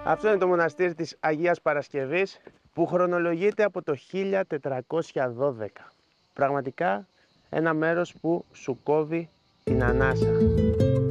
Αυτό είναι το μοναστήρι της Αγίας Παρασκευής που χρονολογείται από το 1412. Πραγματικά ένα μέρος που σου κόβει την ανάσα.